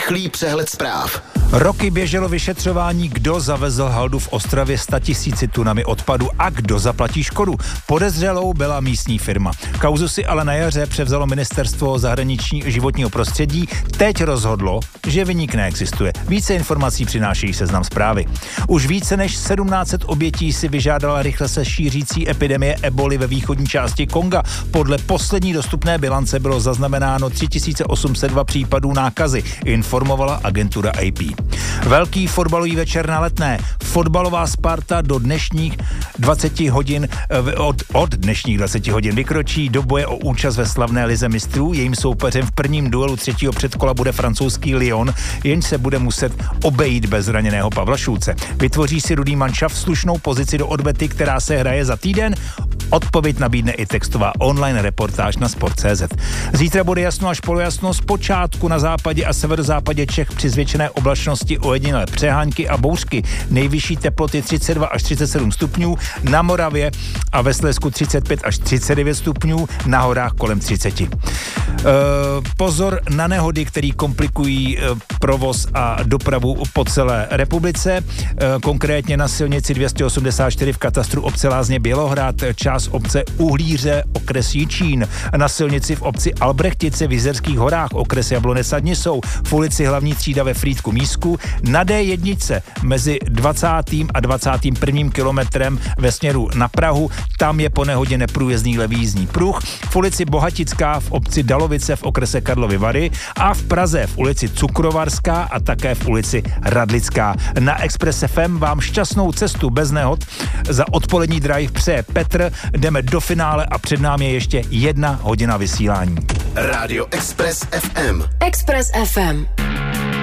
Rychlý přehled zpráv. Roky běželo vyšetřování, kdo zavezl haldu v Ostravě 100 000 tunami odpadu a kdo zaplatí škodu. Podezřelou byla místní firma. Kauzu si ale na jaře převzalo Ministerstvo životního prostředí. Teď rozhodlo, že viník neexistuje. Více informací přináší Seznam Zprávy. Už více než 1700 obětí si vyžádala rychle se šířící epidemie eboli ve východní části Konga. Podle poslední dostupné bilance bylo zaznamenáno 3802 případů nákazy, informovala agentura AP. Velký fotbalový večer na Letné. Fotbalová Sparta do dnešních 20 hodin, od dnešních 20 hodin vykročí do boje o účast ve slavné lize mistrů. Jejím soupeřem v prvním duelu třetího předkola bude francouzský Lyon, jenž se bude muset obejít bez zraněného Pavla Šulce. Vytvoří si rudý manšaft slušnou pozici do odvety, která se hraje za týden? Odpověď nabídne i textová online reportáž na Sport.cz. Zítra bude jasno až polojasno, zpočátku na západě a severozápadě Čech při zvětšené oblačnosti ojedinělé přehánky a bouřky. Nejvyšší teploty 32 až 37 stupňů, na Moravě a ve Slezsku 35 až 39 stupňů, na horách kolem 30. Pozor na nehody, které komplikují provoz a dopravu po celé republice, konkrétně na silnici 284 v katastru obce Lázně Bělohrad, část obce Uhlíře, okres Jičín, na silnici v obci Albrechtice v Jizerských horách, okres Jablonec a Nisou, v ulici Hlavní třída ve Frýdku Mísku, na D1 mezi 20. a 21. kilometrem ve směru na Prahu, tam je po nehodě neprůjezdný levý jízdní pruh, v ulici Bohatická v obci Dalovice v okrese Karlovy Vary a v Praze v ulici Cukrovarská a také v ulici Radlická. Na Express FM vám šťastnou cestu bez nehod za odpolední drive přeje Petr, jdeme do finále a před námi je ještě 1 hodina vysílání. Rádio Express FM. Express FM.